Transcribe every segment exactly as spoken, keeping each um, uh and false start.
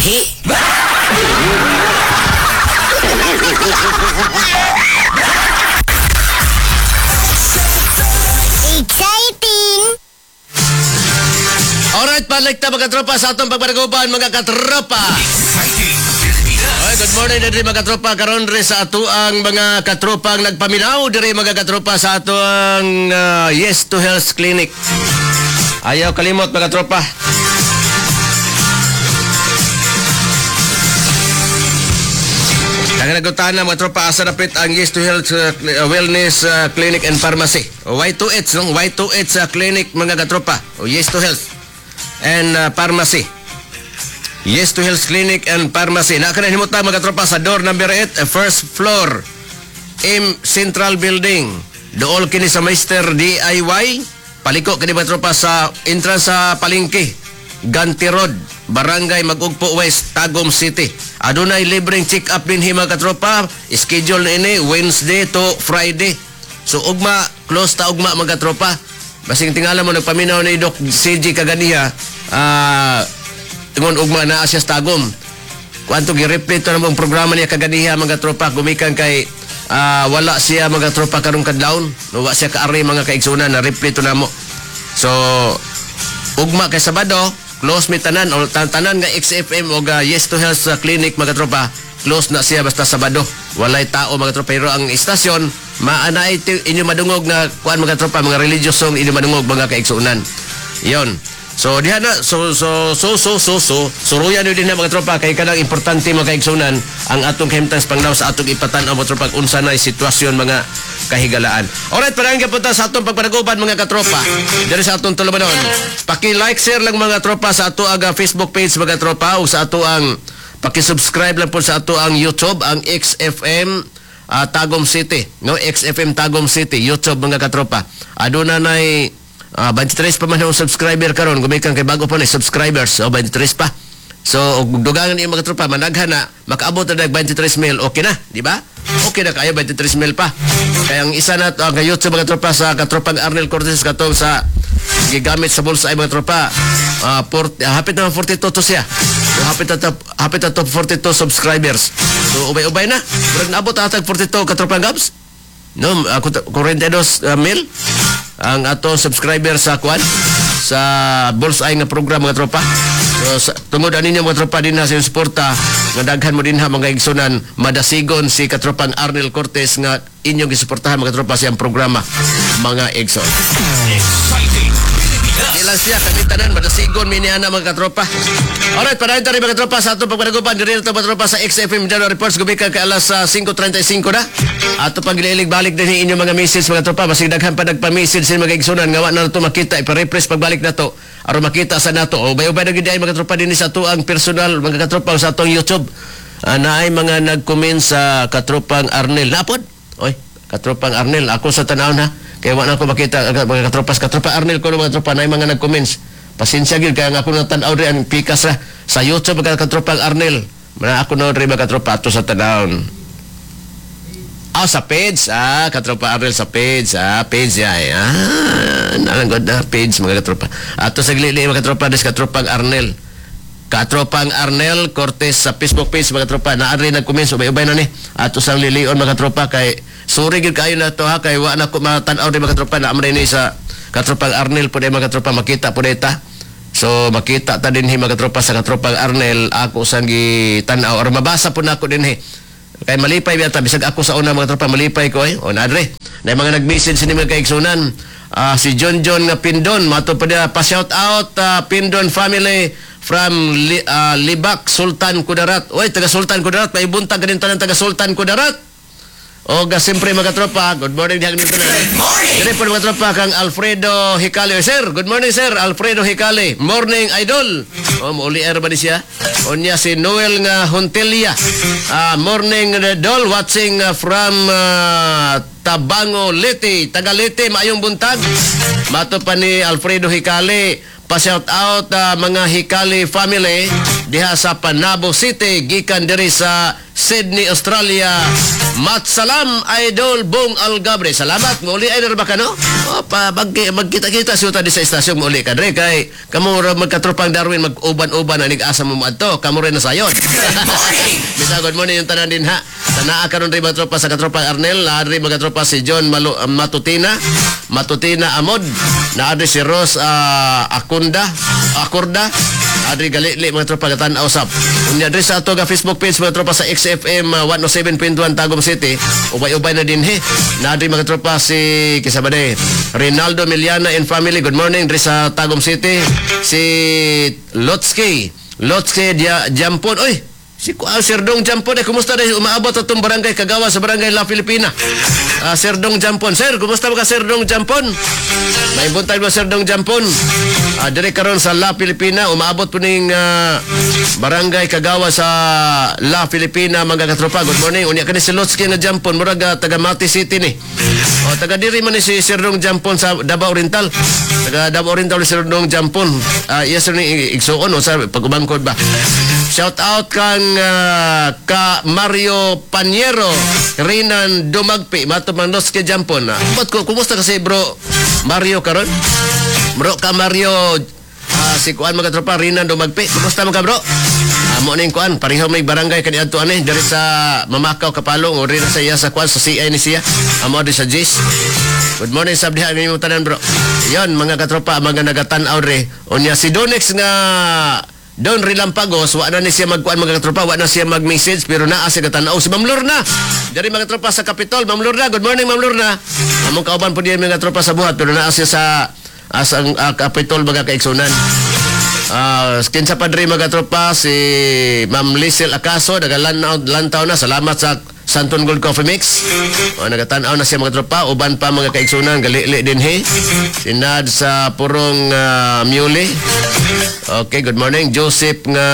Ihi. Exciting! Alright, balik na mga tropa sa atong pagpanaguban, mga katropa. Okay, good morning diri mga katropa. Karon rin sa ato ang mga katropang nagpaminaw diri mga katropa sa ato ang uh, Yes to Health Clinic. Ayaw kalimot mga tropa. Naganagutan na mga tropa, asa napit ang Yes to Health uh, Wellness uh, Clinic and Pharmacy. O Y two H, no? Y two H uh, Clinic mga katropa. O Yes to Health and uh, Pharmacy. Yes to Health Clinic and Pharmacy. Nakanahimutang mga tropa sa door number eight, uh, first floor, M Central Building. Dool kini sa Meister D I Y. Paliko kini mga tropa sa entrance sa Palengke, Ganti Road, Barangay Magugpo West, Tagum City. Adunay libreng check-up din mga katropa. Schedule na ini Wednesday to Friday. So ugma, close ta ugma mga katropa. Basing tingala mo nagpaminaw ni Doc C G Kaganiha. Ah, uh, tungon ugma na asya Tagum. Kuanto gi-repeat na mong programa niya Kaganiha mga tropa, gumikan kay uh, wala siya mga tropa karong kadlawon. No, wa siya kaari mga kaigsunan na repeat na mo. So ugma kay Sabado, close mi tanan o tanan nga X F M o ga Yes to Health uh, Clinic mga tropa, close na siya basta Sabado. Walay tao mga tropa, pero ang istasyon maanay inyo madungog na kuan mga tropa, mga religious song inyo madungog mga kaigsunan. Yon. So diha na so so so so so so suruyan din na mga tropa kay kanang importante mga kaigsunan ang atong kahimtang panglaw sa atong ipatan-aw mga tropa unsa na sitwasyon mga kahigalaan. Alright, parang kapunta sa atong pagpanaguban mga katropa. Diri sa atong tulumanon. Paki-like share lang mga tropa sa ato ang Facebook page mga tropa o sa ato ang paki-subscribe lang po sa ato ang YouTube ang X F M uh, Tagum City, no? X F M Tagum City YouTube mga katropa. Aduna nay uh, twenty-three pa man ang subscriber karon, gumikan kay bago pa ni subscribers o twenty-three pa. So og dugangan ni mga tropa managhan na makaabot na twenty-three mil, okay na, di ba? Okay na kayo twenty-three mil pa. Kaya ang isa na ang uh, YouTube mga tropa sa katropang Arnel Cortez katong sa gigamit sa bulsa ay mga tropa uh, forty, uh, hapit na forty-two to siya. So, hapit na hapit na to forty-two subscribers. So ubay-ubay na. Murag naabot atag forty-two katropang Gabs. No, uh, forty-two uh, mil ang ato subscriber sa kwan sa Bullseye nga program mga tropa. So sa, tungod aninyo mga tropa din na sa suporta nga daghan mo din ha mga igsunan madasigon si katropang Arnel Cortez nga inyong gisuportahan mga tropa siyang programa mga igson. Ilang siya kabitanan madasigon miniana mga katropa. Alright, parahin tayo mga tropa sa atong pagpanaguban diri na mga tropa sa X F M January Reports gumikan ka alas uh, five thirty-five na. Ato pag ililig balik din inyong mga message mga tropa, basig daghan pa nagpa-message sin mga igsunan nga wa na nato makita ipa-refresh pagbalik nato aron makita sa nato. O bay-ubay na gid ay mga tropa dinhi sa ato ang personal mga katropa sa atong YouTube. Uh, naay mga nag-comment sa katropang Arnel. Napod? Oy, katropang Arnel, ako sa tanaw na. Kaya wala ko makita mga katropas, katropa Arnel ko mga tropa na mga nag-comments. Pasensya gid kaya nga ako natanaw rin ang pikas ra sa YouTube mga katropang Arnel. Mana ako no rin mga katropa ato sa tanaw. Ah, sa page. Ah, katropa Arnel sa page. Ah, page ay. Ah, nalangod na page mga katropa. Ato sa gilili mga katropa des katropang Arnel. Katropang Arnel Cortez sa Facebook page mga tropa na rin nag-comment ubay-ubay na ni ato sang lilion mga tropa kay sorry gid kayo na to ha kay wa na ko matanaw rin mga tropa na amray ni sa katropang Arnel po mga tropa makita po data. So makita ta din hi mga tropa sa katropang Arnel ako sang gitanaw or mabasa po na ako din hi kay malipay biyata bisag ako sa una mga tropa malipay ko eh on adre na mga nag-message ni mga kaigsunan. Uh, si John John nga Pindon mato pa dia pa shout out uh, Pindon family from Li, uh, Libak Sultan Kudarat. Oy, taga Sultan Kudarat, may buntag ganin tanan taga Sultan Kudarat. O ga siyempre mga tropa, good morning dihang nito na. Good morning. Dili po mga tropa kang Alfredo Hicale. Sir, good morning sir, Alfredo Hicale. Morning idol. O mo uli ba ni siya? Onya si Noel nga Hontelia. Uh, morning idol watching uh, from uh, Tabango Leyte, taga Leyte maayong buntag. Mato pa ni Alfredo Hicale. Pa-shout out uh, mga Hicale family diha sa Panabo City gikan diri sa Sydney, Australia. Mat salam Idol Bong Algabre. Salamat muli Idol ba kano? O pa magki- magkita-kita siya di sa istasyon muli ka dre kay kamo ra magkatropang Darwin mag-uban-uban anig asa mo adto. Kamo rin na sayon. Bisa good morning yung tanan din ha. Tanaa karon ri mga tropa sa katropa Arnel, adri mga tropa si John Malu- uh, Matutina, Matutina Amod, na adri si Rose uh, Akunda, Akurda, adri gali-li mga tropa katan usap. Unya adri sa ato ga Facebook page mga tropa sa X F M uh, one oh seven point one Tagum City, ubay-ubay na din he. Na adri mga tropa si kisabade Rinaldo Miliana and family. Good morning diri sa Tagum City. Si Lotski, Lotski dia Jampon. Oy, si Kuya Serdong Jampon, eh, kumusta dahil umaabot atong barangay Kagawa sa barangay La Filipina? Uh, Serdong Jampon. Sir, kumusta ba ka Serdong Jampon? May buntay ba Serdong Jampon? Uh, dire karon sa La Filipina, umaabot po ning uh, barangay Kagawa sa La Filipina, mga katropa. Good morning. Unya ka ni si Lotski nga Jampon, murag uh, taga Mati City ni. O, taga diri man ni si Serdong Jampon sa Davao Oriental. Taga Davao Oriental ni Serdong Jampon. Uh, yes, ni igsuon o sa pagubangkod ba? Shout out kang uh, ka Mario Paniero, Rinan Dumagpi, Matumanos ke Jampon. Uh, ko kumusta kasi bro Mario karon? Bro ka Mario uh, si kuan mga tropa Rinan Dumagpi. Kumusta mga bro? Amo uh, ning kuan pareho may barangay kani adto ani diri sa Mamakaw Kapalong o rin sa iya sa kuan sa C I ni siya. Amo di sa Jis. Good morning sa diha mi tanan bro. Yon mga katropa mga nagatan-aw re. Unya si Donex nga Don Rilampagos, wa na ni siya magkuan mga katropa, wa na siya mag-message pero naa siya katanaw si Ma'am Lorna. Dari mga tropa sa Kapitol, Ma'am Lorna, good morning Ma'am Lorna. Among kauban po diyan mga tropa sa buhat pero naa siya sa asang uh, Kapitol mga kaigsunan. Ah, uh, kinsa pa diri mga tropa si Ma'am Lisel Acaso, nagalantaw lantaw na. Salamat sa Santon Gold Coffee Mix. O, nagatan-aw na siya mga tropa. Uban pa mga kaigsunan. Gali-li din he. Sinad sa Purong uh, Mule. Okay, good morning. Joseph nga...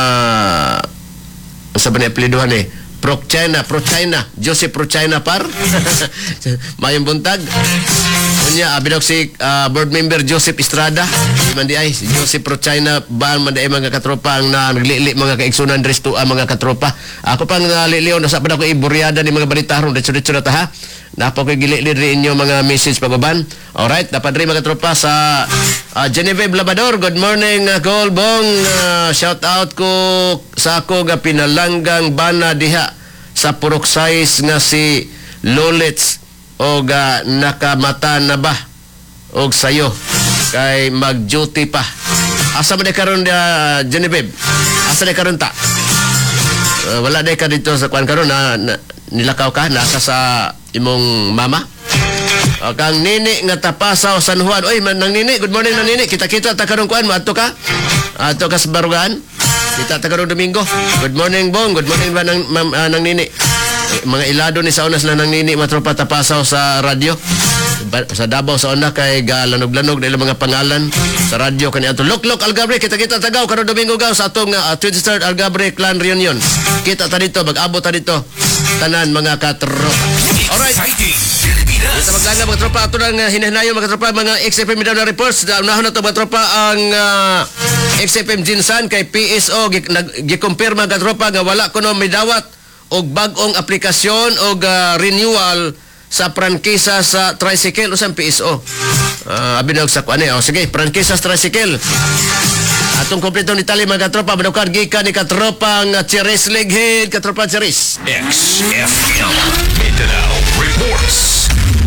Sa ba ni apelidohan eh? Pro-China. Pro-China. Joseph Pro-China par. Mayong buntag. Unya, abinok si uh, board member Joseph Estrada. Mandi ay, si Joseph Pro-China ba man ay mga katropa ang na naglili mga kaigsunan dres to ang mga katropa. Ako pang naliliw na sa pa ko iburyada ni mga balitaron ditso-ditso na ta ha. Napa ko gili-li rin inyo mga message pababan. Alright, napadri mga tropa sa uh, Genevieve Labrador. Good morning, uh, Golbong. Uh, shout out ko sa ako nga pinalanggang bana diha sa Purok Size nga si Lolets o ga nakamata na ba og sayo kay mag-duty pa. Asa man karon uh, Genevieve? Asa na karon ta? Uh, wala day ka dito sa kwan karon na, na nilakaw ka nasa sa imong mama. O, kang nini nga tapasaw San Juan. Oy, man nang nini, good morning nang nini. Kita-kita ta karon kuan maadto ka? Adto ka sa barugan. Kita ta karon Domingo. Good morning Bong, good morning ba nang mam, uh, nang nini. Eh, mga ilado ni sa unas na nang nini matropa tapasaw sa radyo. Ba, sa Davao sa una kay galanog-lanog na ilang mga pangalan sa radyo kani ato Loklok Algabre. Kita-kita tagaw karon Domingo gaw sa atong uh, twenty-third Algabre Clan Reunion. Kita ta dito, mag-abot ta dito. Tanan mga katropa. Alright. Sa maglanga mga tropa ato nang uh, hinahinayon mga tropa mga X F M Mindanao reports. Unahon na to mga tropa ang uh, X F M Jinsan kay P S O gikumpirma mga tropa nga wala kuno midawat og bag-ong aplikasyon og uh, renewal sa prangkisa sa tricycle usang P S O. Uh, abinog sa kuan eh. Oh, sige, prangkisa sa tricycle. Atong kompleto ni tali mga katropa madukad gikan ni katropang Cheris Leghead, katropa Cheris. X F M Mindanao reports.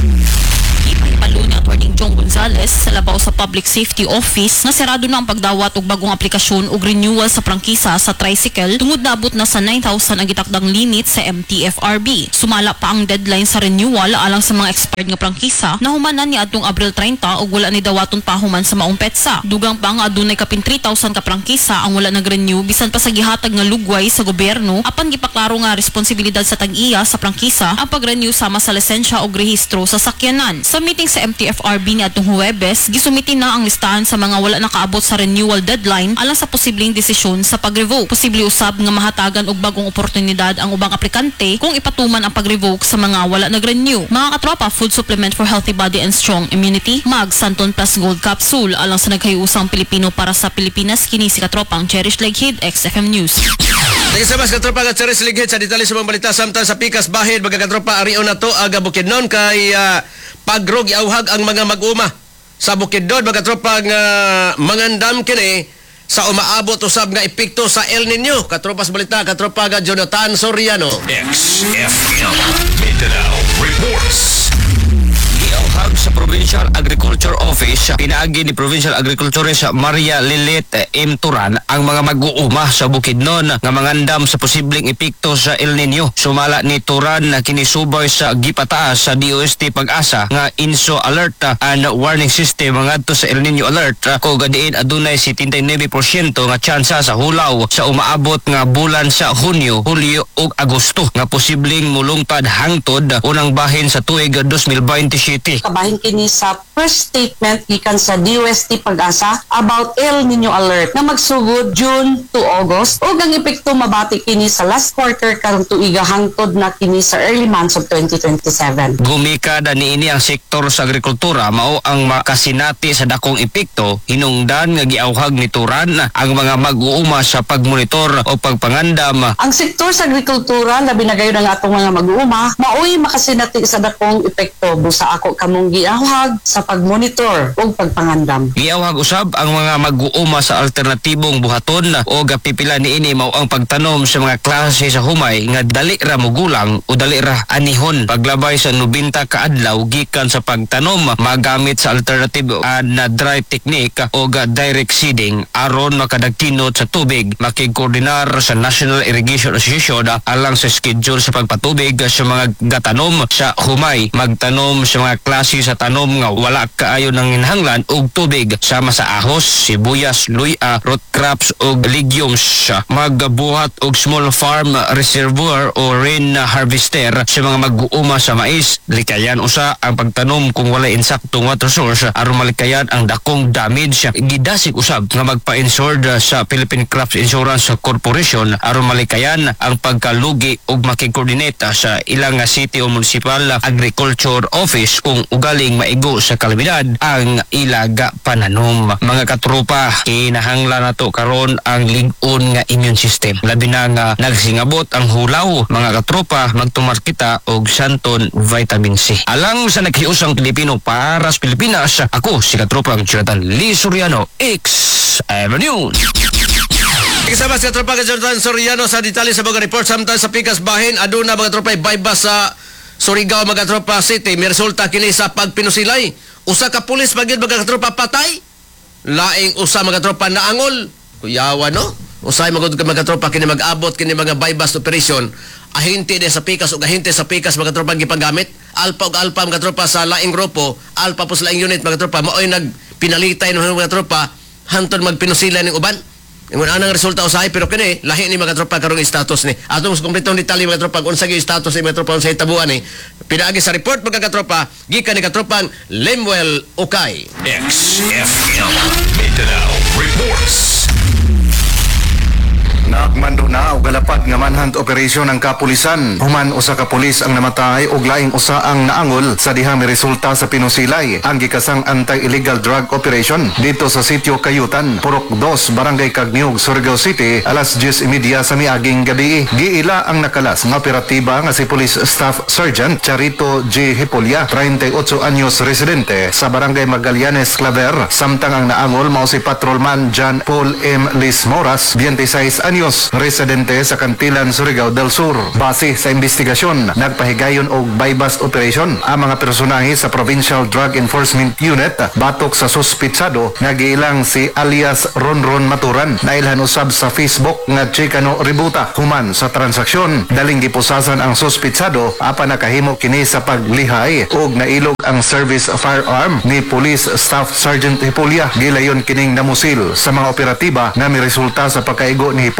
Palunya Attorney Jong Gonzales sa labaw sa Public Safety Office nga sarado na ang pagdawat og bagong aplikasyon ug renewal sa prangkisa sa tricycle tungod naabot na sa nine thousand ang gitakdang limit sa M T F R B. Sumala pa ang deadline sa renewal alang sa mga expired nga prangkisa na humanan ni adtong Abril thirty ug wala ni dawaton pa human sa maong petsa. Dugang pa nga adunay kapin three thousand ka prangkisa ang wala nag-renew bisan pa sa gihatag nga lugway sa gobyerno apan gipaklaro nga responsibilidad sa tag-iya sa prangkisa ang pag-renew sama sa lisensya ug rehistro sa sakyanan. Sa meeting sa M T F R B ni atong Huwebes, gisumiti na ang listahan sa mga wala nakaabot sa renewal deadline alang sa posibleng desisyon sa pag-revoke. Posible usab nga mahatagan og bagong oportunidad ang ubang aplikante kung ipatuman ang pag-revoke sa mga wala nag-renew. Mga katropa, food supplement for healthy body and strong immunity, Mag Santon Plus Gold Capsule alang sa naghayusang Pilipino para sa Pilipinas. Kini si katropang Cherish Leghid, X F M News. Thank you so much, katropa ka Cherish Leghid sa detalye sa mga balita samtang sa pikas bahid mga katropa ariyo na to aga Bukidnon kay uh, pagrog iawhag ang mga mag-uma sa Bukidnon mga katropa nga mangandam kini sa umaabot usab nga epekto sa El Nino. Katropa sa balita katropa ka Jonathan Soriano. X F M Mindanao reports. Giawhag sa Provincial Agriculture Office, pinaagi ni Provincial Agriculturist Maria Lilit M. Turan ang mga mag-uuma sa Bukidnon nga mangandam sa posibleng epekto sa El Nino. Sumala ni Turan na kinisubay sa gipataas sa D O S T Pag-asa nga INSO Alert and Warning System ngadto sa El Nino Alert ko gadiin adunay seventy-nine percent nga tsansa sa hulaw sa umaabot nga bulan sa Hunyo, Hulyo ug Agosto nga posibleng mulungtad hangtod unang bahin sa tuig twenty twenty-seven. Kabahin kini sa first statement gikan sa D O S T Pag-asa about El Nino Alert na magsugod June to August ug ang epekto mabati kini sa last quarter karong tuiga hangtod na kini sa early months of twenty twenty-seven. Gumikada niini ang sektor sa agrikultura mao ang makasinati sa dakong epekto. Hinungdan nga giawhag ni Turan ang mga mag-uuma sa pagmonitor o pagpangandam. Ang sektor sa agrikultura labi na gayon ang atong mga mag-uuma maoy makasinati sa dakong epekto busa ako kamong giawhag sa pagmonitor o pagpangandam. Giawhag usab ang mga mag-uuma sa alternatibong buhaton o gapipila niini mao ang pagtanom sa mga klase sa humay nga dali ra mogulang o dali ra anihon. Paglabay sa ninety ka adlaw gikan sa pagtanom magamit sa alternative uh, na dry technique o ga direct seeding aron makadagkinot sa tubig. Makikoordinar sa National Irrigation Association alang sa schedule sa pagpatubig sa mga gatanom sa humay. Magtanom sa mga klase sa tanom nga wala kaayo ng hinahanglan og tubig sama sa ahos, sibuyas, luya, root crops ug legumes. Magbuhat og small farm reservoir o rain harvester sa mga mag-uuma sa mais. Likayan usa ang pagtanom kung wala insaktong water source aron malikayan ang dakong damage. Gidasig usab nga magpa-insured sa Philippine Crops Insurance Corporation aron malikayan ang pagkalugi ug makikoordinate sa ilang city o municipal agriculture office kung ugaling maigo sa kalamidad ang ilaga pananom. Mga katropa, kinahanglan nato karon ang lig-on nga immune system. Labi na nga nagsingabot ang hulaw, mga katropa, magtumar kita og Santon Vitamin C. Alang sa naghiusang Pilipino para sa Pilipinas, ako si katropang Jonathan Lee Soriano, X M News. Kasama sa tropa ka Jonathan Soriano sa detalye sa mga report samtang sa pikas bahin aduna mga tropa baybas sa Surigao mga tropa City. May resulta kini sa pagpinusilay. Usa ka pulis pagid mga tropa patay. Laing usa mga tropa naangol. Kuyawa no? Usay magud ka mga tropa kini mag-abot kini mga baybas operation. Ahente din sa pikas ug ahente sa pikas mga tropa gipagamit. Alpha ug alpha mga tropa sa laing grupo, alpha po sa laing unit mga tropa maoy nagpinalitay ng mga tropa hantod magpinusilay ning uban. Ingon anang resulta usahay pero kini lahi ni mga tropa karong status ni. Atong kompletong detalye mga tropa kung unsa gyud status ni mga tropa unsay tabuan ni. Pinaagi sa report mga katropa gikan ni katropang Lemuel Okay. X F M Mindanao reports. Nagmando na og galapad nga manhunt operation ng kapulisan. Human usa ka pulis ang namatay ug laing usa ang naangol sa dihang resulta sa pinusilay ang gikasang anti-illegal drug operation dito sa sitio Kayutan, Purok two, Barangay Cagniog, Surigao City, alas diyes y media sa miaging gabi. Giila ang nakalas nga operatiba nga si Police Staff Sergeant Charito G. Hipolia, thirty-eight anyos residente sa Barangay Magallanes, Claver, samtang ang naangol mao si Patrolman John Paul M. Liz Moras, twenty-six anyos residente sa Cantilan, Surigao del Sur. Base sa investigasyon, nagpahigayon og bypass operation ang mga personahe sa Provincial Drug Enforcement Unit batok sa suspitsado nga giilang si alias Ronron Maturan na ilhan usab sa Facebook nga Chicano Ributa. Human sa transaksyon, daling gipusasan ang suspitsado apan nakahimo kini sa paglihay og nailog ang service firearm ni Police Staff Sergeant Hipolia. Gilayon kining namusil sa mga operatiba nga miresulta sa pagkaigo ni Hipolia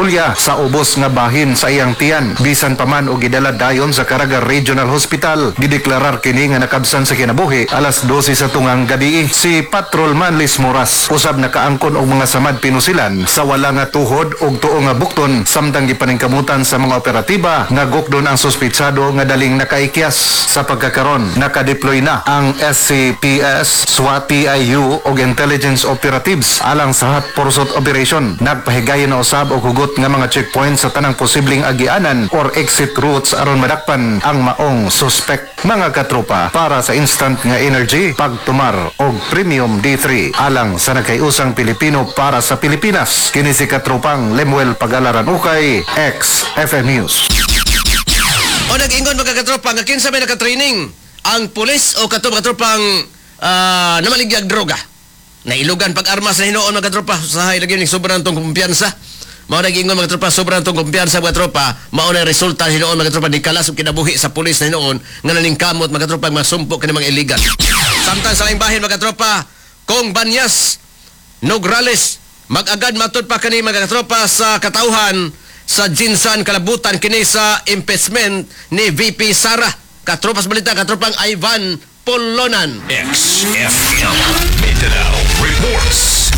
Julia sa ubos nga bahin sa iyang tiyan. Bisan pa man og gidala dayon sa Caraga Regional Hospital. Gideklarar kini nga nakabsan sa kinabuhi alas dose sa tungang gabi. Si Patrolman Liz Moras usab nakaangkon og mga samad pinusilan sa wala nga tuhod og tuo nga bukton samtang gipaningkamutan sa mga operatiba nga gukdon ang suspitsado nga daling nakaikyas. Sa pagkakaron nakadeploy na ang S C P S, SWAT, P I U og intelligence operatives alang sa hot pursuit operation. Nagpahigayon na usab og hugot nga mga checkpoint sa tanang posibleng agianan or exit routes aron madakpan ang maong suspect. Mga katropa, para sa instant nga energy, pagtumar og premium D three alang sa nagkayusang Pilipino para sa Pilipinas. Kini si katropang Lemuel Pagalaran Ukay, X F M News. O nag-ingon mga katropa nga kinsa may nakatraining ang pulis o katong katropang uh, namaligyag droga. Nailugan pag-armas na hinoon mga katropa sa lagyan ng sobrang tong kumpiyansa. Mao nag-ingon mga tropa sobrang tong kumpiyansa mga tropa mao na resulta hinoon mga tropa di kalas ug kinabuhi sa pulis na hinoon nga naningkamot mga tropa masumpok kani mga illegal. Samtang sa laing bahin mga tropa kung Banyas Nograles mag-agad matud pa kani mga tropa sa katauhan sa Jinsan kalabutan kini sa impeachment ni V P Sara. Katropas balita katropang Ivan Polonan. X F M Mindanao reports.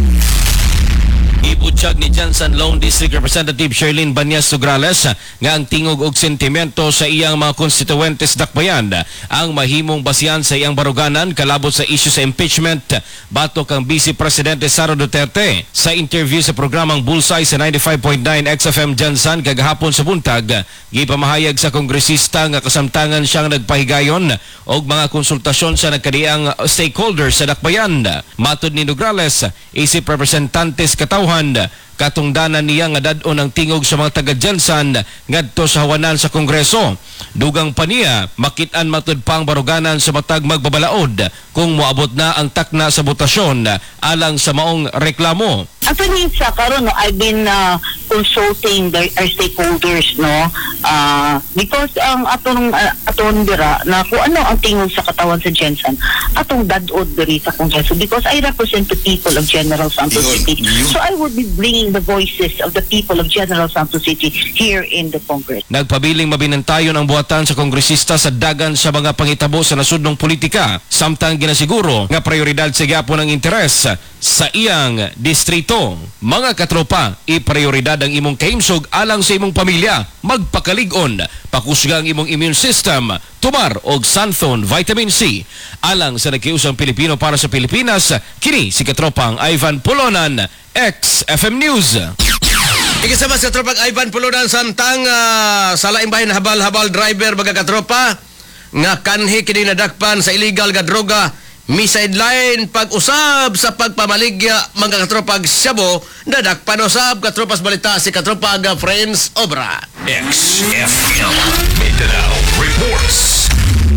Ibutyag ni Jansan Lone District Representative Sherlyn Banyas Nograles nga ang tingog og sentimento sa iyang mga konstituentes dakbayan ang mahimong basihan sa iyang baruganan kalabot sa issue sa impeachment batok ang Vice Presidente Sara Duterte. Sa interview sa programang Bullseye sa ninety-five point nine X F M Jansan kagahapon sa buntag, gipamahayag sa kongresista nga kasamtangan siyang nagpahigayon og mga konsultasyon sa nagkadiang stakeholders sa dakbayan. Matud ni Nograles, isip representantes katawhan katungdanan niya nga dadon ang tingog sa mga taga-Jansan ngadto sa hawanan sa Kongreso. Dugang pa niya makit-an matud pang baruganan sa matag magbabalaod kung moabot na ang takna sa botasyon alang sa maong reklamo. Actually, sa karon no, I've been uh, consulting the our stakeholders no uh, because ang atong uh, atong dira na kung ano ang tingog sa katawan sa Jansan atong dadod diri sa Kongreso because I represent the people of General Santos City. So I would be bringing the voices of the people of General Santos City here in the Congress. Nagpabiling mabinantayon ang buhatan sa kongresista sa dagan sa mga pangitabo sa nasudnong politika samtang ginasiguro nga prioridad sa gyapon ang interes sa iyang distrito. Mga katropa, i-prioridad ang imong kaimsog alang sa imong pamilya. Magpakalig-on, pakusga ang imong immune system, tumar og Santhon Vitamin C. Alang sa nagkiusang Pilipino para sa Pilipinas, kini si katropang Ivan Polonan, X F M News. Ikasama sa katropang Ivan Polonan samtang uh, sa laing bahin habal-habal driver mga katropa nga kanhi kini nadakpan sa illegal nga droga. Mi-sideline pag-usab sa pagpamaligya mga katropag Shabu nadakpan usab katropas balita si katropag Friends Obra. X F M Mindanao reports.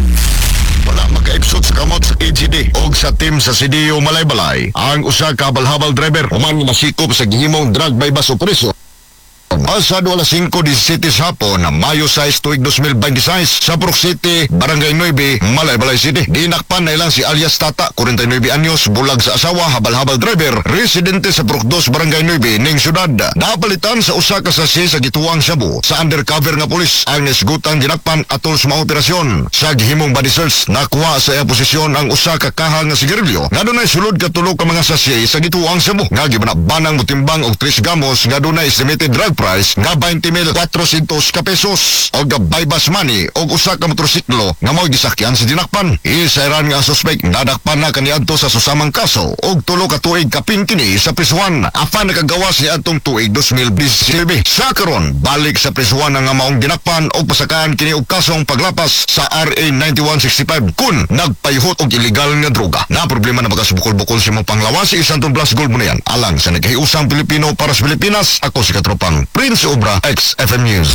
Wala maka-episode sa kamot sa K G D o sa team sa C D O Malay-Balay. Ang usa ka habal-habal driver human masikop sa gihimong drug bypass operation. Pasado alas singko disisiete sa hapon na Mayo sais tuig dos mil veintiséis sa Purok City, Barangay nine, Malay-Balay City. Dinakpan na ilang si alias Tata, forty-nine anyos, bulag sa asawa, habal-habal driver, residente sa Purok two, Barangay nine, ning syudad. Napalitan sa usa ka sasi sa gituang Shabu sa undercover nga pulis ang nisgutang dinakpan atol sa mga operasyon. Sa gihimong body search, nakuha sa iya posisyon ang usa ka kaha nga sigarilyo nga dunay sulod ka tulo ka mga sasi sa gituang Shabu nga gibanabanang mutimbang og tres gamos nga dunay estimated drug price nga twenty mil cuatrocientos ka pesos o ga bypass money o usa ka motorsiklo nga mao gisakyan sa dinakpan. Isairan nga suspect nadakpan na kaniadto sa susamang kaso og tulo ka tuig kapin kini sa prisuan apan nakagawas ni adtong tuig dos mil diecinueve. Sa karon balik sa prisuan nga maong dinakpan og pasakaan kini og kasong paglapas sa R A ninety-one sixty-five kun nagpayhot og illegal nga droga. Na problema na magasubukol-bukol si mo panglawas si Santon Blas Gold mo na yan. Alang sa naghiusang Pilipino para sa Pilipinas, ako si katropang Prince Obra, X F M News.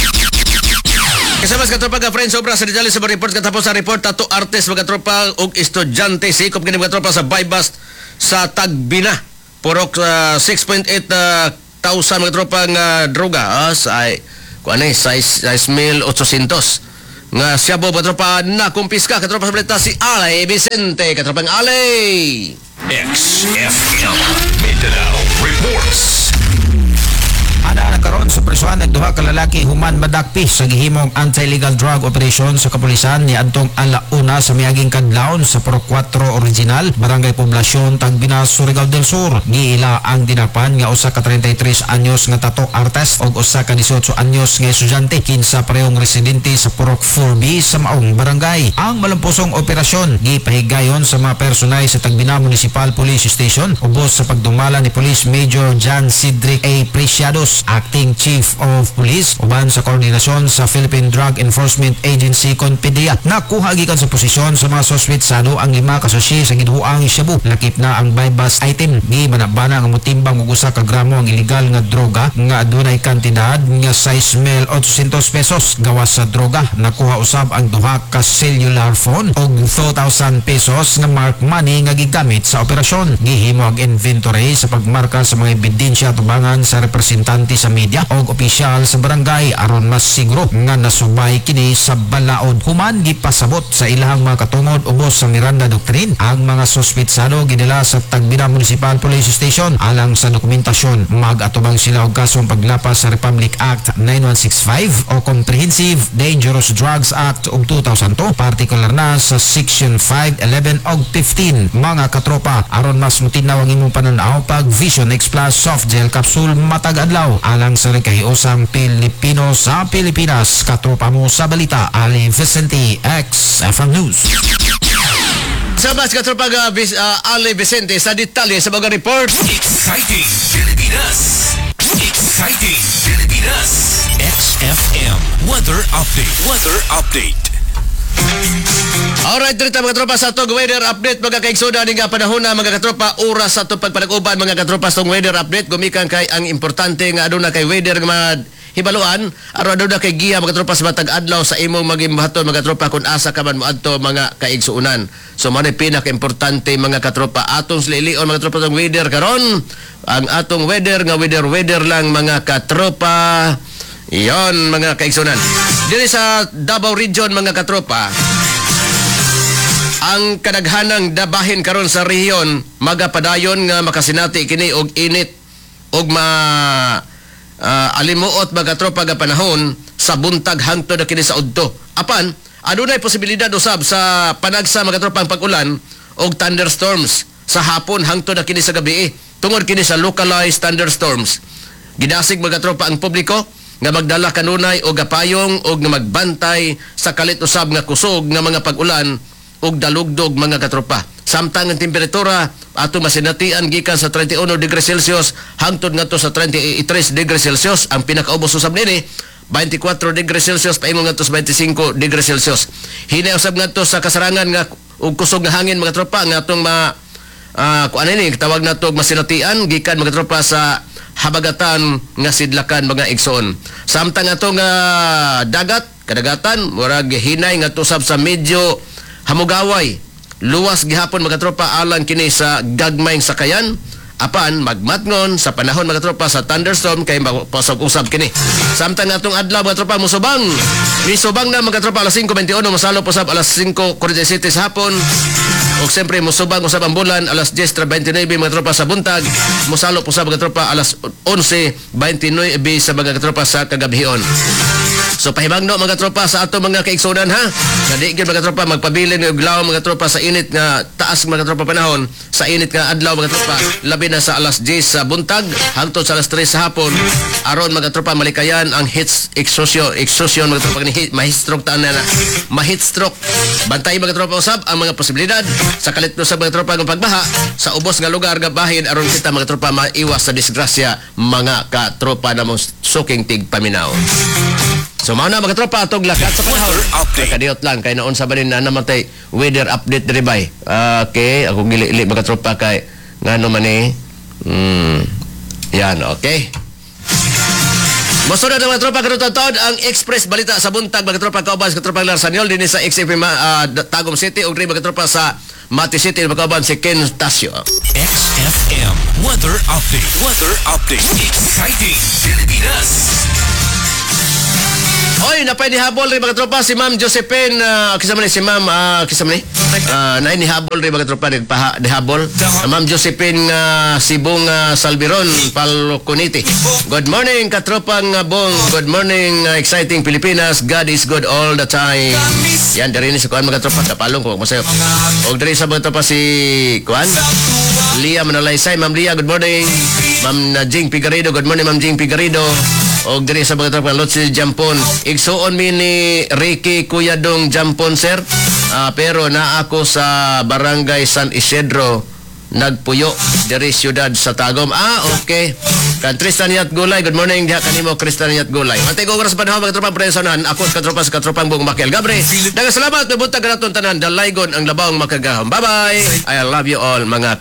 Kasama sa katropang Friends Obra sa Rizal sa report katapos sa report ato artist mga tropa og estudyante sikop kini mga tropa sa bypass sa Tagbina. Purok uh, six point eight uh, thousand mga tropa nga droga uh, sa kuan ni size mil ochocientos nga Shabu mga tropa na kumpiska katropa sa balita si Alay Vicente katropang Alay. X F M Mindanao reports. Ana nakaroon sa presuhan ng duha ka lalaki human madakpi sa gihimong anti-illegal drug operation sa kapulisan ni adtong alauna sa miaging kadlawon sa Pro four Original, Barangay Poblasyon, Tagbinas, Surigao del Sur. Giila ang dinapan nga usa ka thirty-three anyos nga tattoo artist og usa ka eighteen anyos nga estudyante kinsa parehong residente sa Pro four B sa maong barangay. Ang malampusong operasyon gipahigayon sa mga personay sa Tagbina Municipal Police Station ubos sa pagdumala ni Police Major John Cedric A. Preciados, Acting Chief of Police, uban sa koordinasyon sa Philippine Drug Enforcement Agency Conpedia. Nakuha gikan sa posisyon sa mga sospetsado ang lima ka sachet sa giduang shabu. Lakip na ang buy-bust item. Di manabana nga motimbang og usa ka gramo ang illegal nga droga nga adunay kantidad nga size mil eight hundred pesos. Gawas sa droga, nakuha usab ang duha ka cellular phone og two thousand pesos nga mark money nga gigamit sa operasyon. Gihimo ang inventory sa pagmarka sa mga ebidensya tubangan sa representante sa media o opisyal sa barangay aron mas siguro nga nasubay kini sa balaod. Human gipasabot sa ilahang mga katungod ubos sa Miranda Doctrine ang mga sospetsado gidala sa Tagbina Municipal Police Station alang sa dokumentasyon. Mag-atubang sila og kasong paglapas sa Republic Act nine one six five o Comprehensive Dangerous Drugs Act og two thousand two, partikular na sa Section five, eleven og fifteen. Mga katropa, aron mas mutinaw ang imong pananaw pag Vision X Plus Soft Gel Capsule matag adlaw alang sa kahiusang Pilipino sa Pilipinas. Katropa mo sa balita, Ali Vicente, X F M News. Sabas katropa nga uh, Ali Vicente sa detalye sa mga reports. Exciting Pilipinas. Exciting Pilipinas. X F M Weather Update. Weather Update. Alright, dito mga katropa sa itong weather update mga kaigsuda ning panahon na mga katropa oras sa itong pagpanag-uban mga katropa sa itong weather update gumikan kay ang importante nga aduna kay weather nga hibaluan aron aduna kay giya mga katropa sa matag adlaw sa imong magimbaton mga katropa kung asa ka man moadto mga kaigsuunan. So man pinaka-importante mga katropa atong lilion mga katropa sa weather karon ang atong weather nga weather weather lang mga katropa. Iyon mga kaigsunan. Dili sa Davao Region mga katropa, ang kadaghanang dabahin karon sa rehiyon magapadayon nga makasinati kini og init og ma uh, alimuot mga katropa nga panahon sa buntag hangtod na kini sa udto. Apan adunay posibilidad usab sa panagsa mga katropa ang pag-ulan og thunderstorms sa hapon hangtod na kini sa gabi tungod kini sa localized thunderstorms. Gidasig mga katropa ang publiko nga magdala kanunay o gapayong o nga magbantay sa kalit usab nga kusog nga mga pag-ulan o dalugdog mga katropa. Samtang ang temperatura ato masinatian gikan sa thirty-one degrees Celsius hangtod ngadto sa thirty-three degrees Celsius. Ang pinakaubos usab nini twenty-four degrees Celsius paingon ngadto sa twenty-five degrees Celsius. Hina usab ngadto sa kasarangan nga og kusog nga hangin mga tropa nga atong ma uh, kuan ini tawag nato masinatian gikan mga tropa sa habagatan nga sidlakan mga igsoon. Samtang ato nga dagat kadagatan murag hinay nga tusab sa medyo hamugaway luwas gihapon mga tropa alang kini sa gagmayng sakayan. Apan magmatngon sa panahon mga tropa sa thunderstorm kay pasag-usab kini. Samtang atong adlaw mga tropa musubang. Misubang na mga tropa alas five twenty-one masalo usab alas five forty-seven sa hapon. O siyempre musubang usab ang bulan alas ten twenty-nine mga tropa sa buntag. Musalo usab mga tropa alas eleven twenty-nine sa mga tropa sa kagabihon. So pahibangno mga tropa sa ato mga kaigsunan ha. Kadi gyud mga tropa magpabilin og law mga tropa sa init nga taas mga tropa panahon sa init nga adlaw mga tropa labi na sa alas ten sa buntag hangtod sa alas tres sa hapon aron mga tropa malikayan ang heat exhaustion exhaustion mga tropa ni ma-stroke ta na ma-heat stroke. Bantay mga tropa usab ang mga posibilidad sa kalit sa mga tropa ng pagbaha sa ubos nga lugar nga bahin aron kita mga tropa maiwas sa disgrasya mga katropa na mo suking tig paminaw. So mao na mga tropa atong lakat sa panahon. Kadiyot lang kay naon sa balin na namatay weather update diri bay. Okay, ako gili-ili mga tropa kay ngano man eh. Hmm. Yan, okay. Mosunod mga tropa karutod ang Express Balita sa buntag mga tropa kauban sa tropa Larsanyol dinhi sa X F M uh, Tagum City ug mga tropa sa Mati City mga kauban si Ken Tasio. X F M Weather Update. Weather Update. Exciting Pilipinas. Oy, Ay, napay ni habol rin mga tropa si Ma'am Josephine, uh, kisama ni si Ma'am, uh, kisama ni? Uh, na ni habol rin mga tropa, nagpaha, ni habol. Uh, Ma'am Josephine uh, Sibong uh, Salbiron, Palconiti. Good morning, katropang uh, Bong. Good morning, uh, exciting Pilipinas. God is good all the time. Yan, dari ni si Kuan mga tropa, kapalong ko, masayop. O dari sa mga tropa si Kuan, Lia Manalaysay. Ma'am Lia, good morning. Ma'am uh, Jing Pigarido, good morning, Ma'am Jing Pigarido. O diri sa mga tropa, Lotsi Jampon. Igsuon mi ni Ricky Kuya Dong Jampon, sir. Ah, pero na ako sa Barangay San Isidro, nagpuyo diri siyudad sa Tagum. Ah, okay. Kan Tristan Yat Gulay, good morning diha kanimo Tristan Yat Gulay. Matay ko oras panahon mga tropa presonan. Ako sa katropa sa katropang Bong Makel. Gabre, daghang salamat, mabuntag naton tanan. Dalaygon ang labawng makagahom. Bye-bye. I love you all mga